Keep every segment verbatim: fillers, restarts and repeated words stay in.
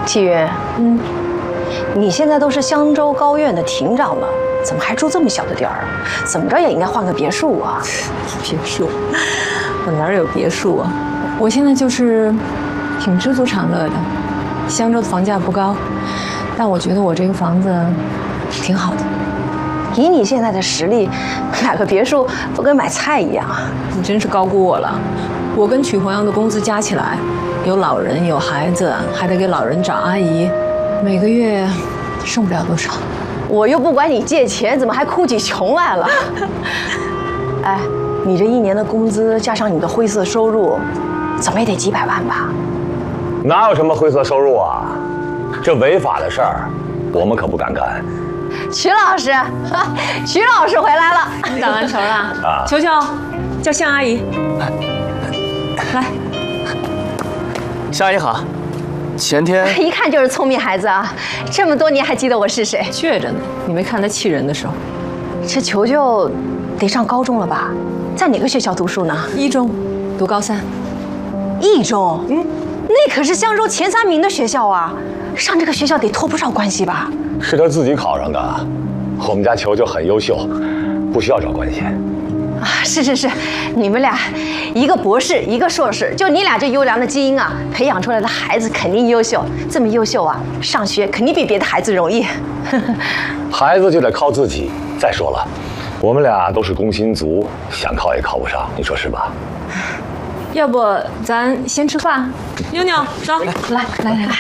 纪云，嗯，你现在都是香洲高院的庭长了，怎么还住这么小的地儿？怎么着也应该换个别墅啊！ 别墅，我哪有别墅啊？我现在就是挺知足常乐的。香洲的房价不高，但我觉得我这个房子挺好的。 以你现在的实力，买个别墅不跟买菜一样啊！ 你真是高估我了。我跟曲红阳的工资加起来，有老人有孩子，还得给老人找阿姨，每个月剩不了多少。 我又不管你借钱，怎么还哭起穷来了？哎，你这一年的工资加上你的灰色收入，怎么也得几百万吧？ 哪有什么灰色收入啊？这违法的事儿，我们可不敢干。 曲老师，曲老师回来了， 你打完球了？ 啊， 球球，叫向阿姨。来， 向阿姨好。前天一看就是聪明孩子啊，这么多年还记得我是谁？ 倔着呢，你没看他气人的时候。 这球球得上高中了吧？在哪个学校读书呢？ 一中，读高三。 一中，嗯，那可是香洲前三名的学校啊，上这个学校得脱不少关系吧？ 是他自己考上的，我们家球球很优秀，不需要找关系。 啊，是是是，你们俩一个博士，一个硕士，就你俩这优良的基因啊，培养出来的孩子肯定优秀。这么优秀啊，上学肯定比别的孩子容易。 孩子就得靠自己。再说了，我们俩都是工薪族，想考也考不上，你说是吧？ 要不咱先吃饭？妞妞，走， 来来来来。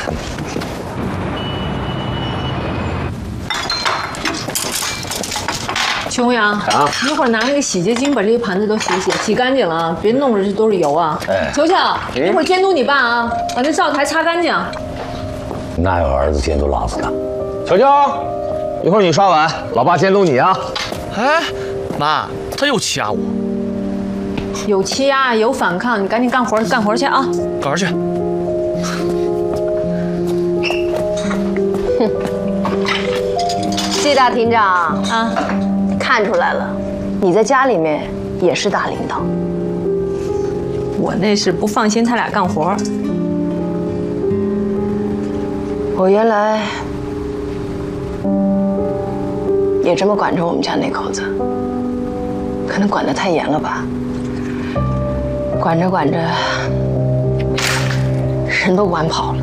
曲红阳，啊，一会儿拿那个洗洁精把这些盘子都洗洗，洗干净了啊，别弄着这都是油啊。哎，球球，一会儿监督你爸啊，把那灶台擦干净。 哪有儿子监督老子的？球球，一会儿你刷碗，老爸监督你啊。 哎，妈，他又欺压我。 有欺压，有反抗，你赶紧干活干活去啊！ 干活去。 哼，季大庭长啊， 看出来了，你在家里面也是大领导。 我那是不放心他俩干活。 我原来也这么管着我们家那口子，可能管得太严了吧。管着管着，人都管跑了。